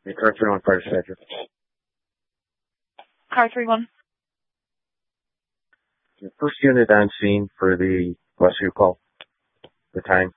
The car 3-1 fire dispatcher. Car 3-1. The first unit on scene for the Westview call. The time.